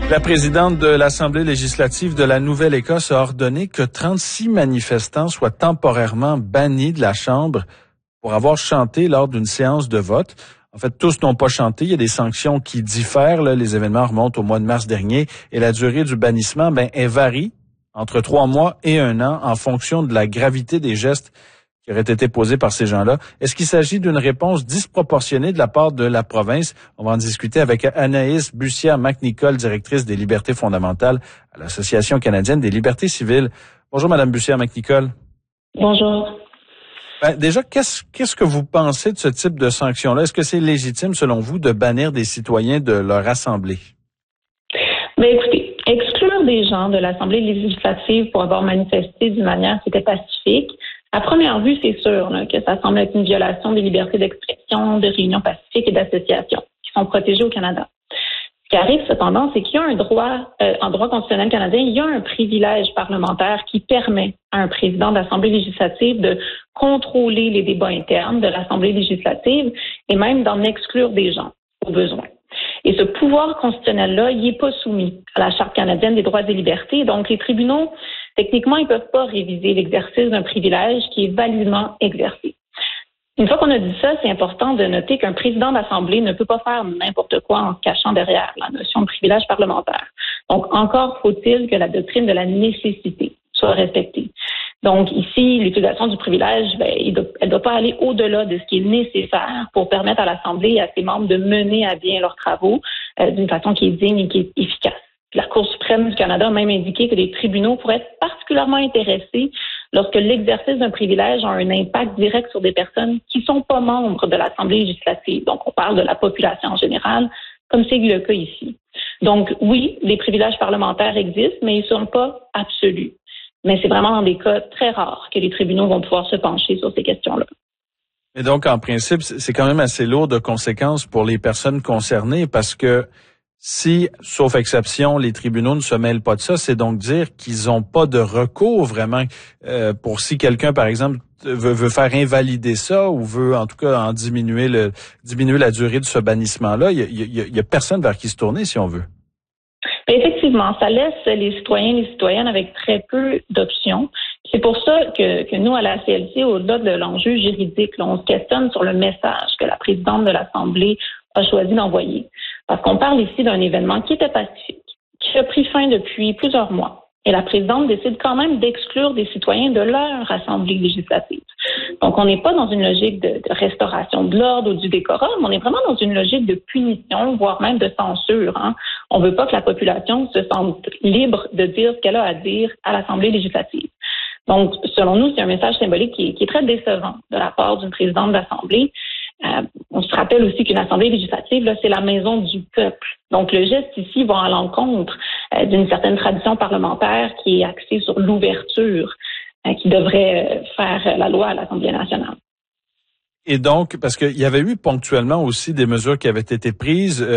La présidente de l'Assemblée législative de la Nouvelle-Écosse a ordonné que 36 manifestants soient temporairement bannis de la Chambre pour avoir chanté lors d'une séance de vote. En fait, tous n'ont pas chanté. Il y a des sanctions qui diffèrent. Là. Les événements remontent au mois de mars dernier et la durée du bannissement, elle varie entre 3 mois et 1 an en fonction de la gravité des gestes qui auraient été posés par ces gens-là. Est-ce qu'il s'agit d'une réponse disproportionnée de la part de la province? On va en discuter avec Anaïs Bussière-McNicol, directrice des libertés fondamentales à l'Association canadienne des libertés civiles. Bonjour, Madame Bussière-McNicol. Bonjour. Déjà, qu'est-ce que vous pensez de ce type de sanction-là? Est-ce que c'est légitime, selon vous, de bannir des citoyens de leur assemblée? Écoutez, exclure des gens de l'Assemblée législative pour avoir manifesté d'une manière qui était pacifique, à première vue, c'est sûr que ça semble être une violation des libertés d'expression, de réunion pacifique et d'association qui sont protégées au Canada. Ce qui arrive cependant, c'est qu'il y a un droit, en droit constitutionnel canadien, il y a un privilège parlementaire qui permet à un président d'Assemblée législative de contrôler les débats internes de l'Assemblée législative et même d'en exclure des gens au besoin. Et ce pouvoir constitutionnel-là, il n'est pas soumis à la Charte canadienne des droits et libertés. Donc, les tribunaux, techniquement, ils ne peuvent pas réviser l'exercice d'un privilège qui est validement exercé. Une fois qu'on a dit ça, c'est important de noter qu'un président d'Assemblée ne peut pas faire n'importe quoi en se cachant derrière la notion de privilège parlementaire. Donc, encore faut-il que la doctrine de la nécessité soit respectée. Donc, ici, l'utilisation du privilège, elle doit pas aller au-delà de ce qui est nécessaire pour permettre à l'Assemblée et à ses membres de mener à bien leurs travaux d'une façon qui est digne et qui est efficace. La Cour suprême du Canada a même indiqué que les tribunaux pourraient être particulièrement intéressés lorsque l'exercice d'un privilège a un impact direct sur des personnes qui ne sont pas membres de l'Assemblée législative. Donc, on parle de la population en général, comme c'est le cas ici. Donc, oui, les privilèges parlementaires existent, mais ils ne sont pas absolus. Mais c'est vraiment dans des cas très rares que les tribunaux vont pouvoir se pencher sur ces questions-là. Et donc, en principe, c'est quand même assez lourd de conséquences pour les personnes concernées parce que si, sauf exception, les tribunaux ne se mêlent pas de ça, c'est donc dire qu'ils n'ont pas de recours vraiment pour si quelqu'un, par exemple, veut faire invalider ça ou veut en tout cas en diminuer la durée de ce bannissement-là. Il y a personne vers qui se tourner si on veut. Effectivement, ça laisse les citoyens et les citoyennes avec très peu d'options. C'est pour ça que nous, à la CLC, au-delà de l'enjeu juridique, on se questionne sur le message que la présidente de l'Assemblée a choisi d'envoyer. Parce qu'on parle ici d'un événement qui était pacifique, qui a pris fin depuis plusieurs mois. Et la présidente décide quand même d'exclure des citoyens de leur assemblée législative. Donc, on n'est pas dans une logique de restauration de l'ordre ou du décorum, on est vraiment dans une logique de punition, voire même de censure. On ne veut pas que la population se sente libre de dire ce qu'elle a à dire à l'Assemblée législative. Donc, selon nous, c'est un message symbolique qui est très décevant de la part d'une présidente d'Assemblée. On se rappelle aussi qu'une Assemblée législative, là, c'est la maison du peuple. Donc, le geste ici va à l'encontre d'une certaine tradition parlementaire qui est axée sur l'ouverture, qui devrait faire la loi à l'Assemblée nationale. Et donc, parce qu'il y avait eu ponctuellement aussi des mesures qui avaient été prises,